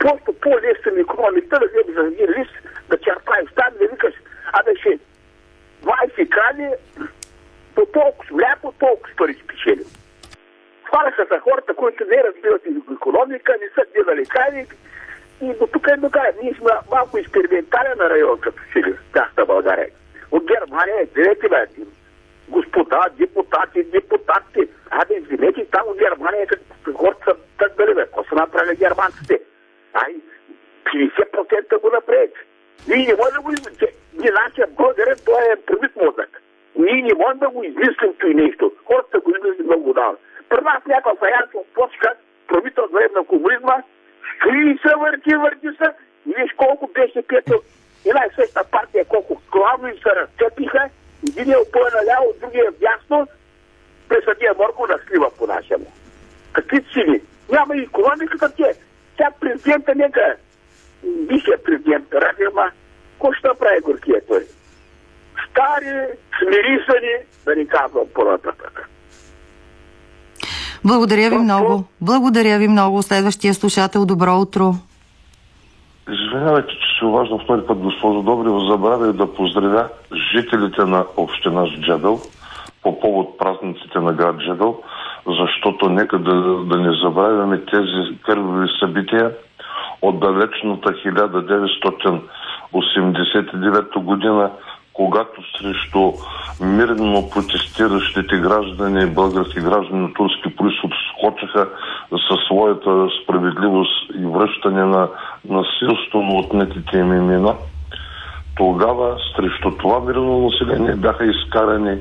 просто по-лесен икономиката да вземеш за един лист, да черпаеш там, да викаш, ще 20 крали, по толкова мляко, толкова пари спечели. Хваляха са хората, които не разбират икономика, не са гледали крави. И до тук е докара. Ние сме малко експериментален район, като си тяхта България. От Германия, гледайте, господа, депутати. Вземете там от Германия, като хората са так дали, какво са направили германците. 50% го направят. Ние не можем да го измислим. Не нашия българен, той е пробит мозък. Ние не можем да го измислим той нещо. Хората го измислим много давно. При нас някакъв аянцов почка, пробител време на комунизма, скри се, върти се, и виж колко беше пето. Една и съща партия, колко главно им се разцепиха, един е опоя наляво, другия е вдясно, през съдия Морко да слива по нашему. Какви сили? Няма и икономиката тя. Тя президента нека бившия президент Радима, какво ще прави горкия той? Стари, смирисани, да ни казвам по-нататък. Благодаря ви много. Благодаря ви много. Следващия слушател, добро утро. Извинявайте, че се обаждам втори път, госпожо Добрева. Забравях да поздравя жителите на община Джебел по повод празниците на град Джебел, защото нека да не забравяме тези кървави събития от далечната 1989 година, когато срещу мирно протестиращите граждани, български граждани от турски произход скочаха със своята справедливост и връщане на насилствено отнетите им имена. Тогава срещу това мирно население бяха изкарани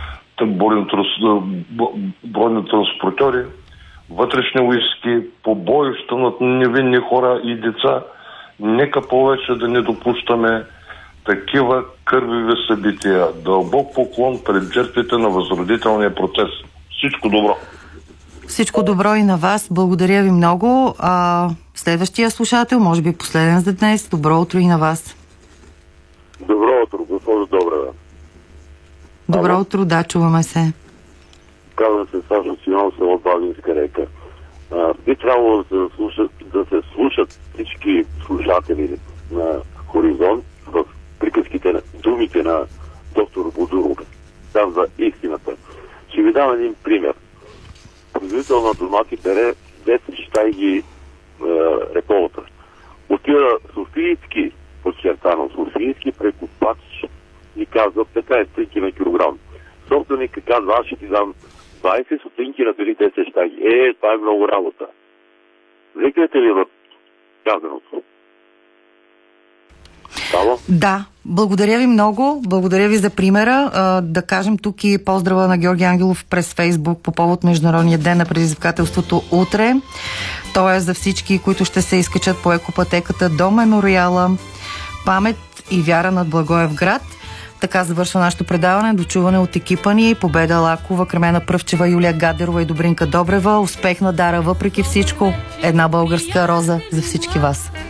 бойни транспортьори, вътрешни войски, побоища над невинни хора и деца. Нека повече да не допущаме такива кървиви събития. Дълбок поклон пред жертвите на възродителния процес. Всичко добро! Всичко добро и на вас. Благодаря ви много. Следващия слушател, може би последен за днес. Добро утро и на вас. Добро утро, госпожо Добрева. Добро утро, да, чуваме се. Казвам се Сашо Симеон, село Багинска река. Би трябвало да се слушат всички слушатели на Хоризонт в приказките, думите на доктор Будуров. Там за истината. Ще ви дам един пример. Производител на домати бере 10 щайги реколта. Отива Софийски, подчертано, Софийски прекупач и казва 15 стотинки на килограм. Собственика казва, аз ще ти дам 20 стотинки на тези 10 щайги. Това е много работа. Викате ли в казаното? Да, благодаря ви много. Благодаря ви за примера. Да кажем тук и поздрава на Георги Ангелов през Фейсбук по повод Международния ден на предизвикателството утре. То е за всички, които ще се изкачат по екопътеката до мемориала Памет и вяра над Благоевград. Така завършва нашето предаване. Дочуване от екипа ни: Победа Лакова, Кремена Пръвчева, Юлия Гадерова и Добринка Добрева. Успех на Дара въпреки всичко. Една българска роза за всички вас.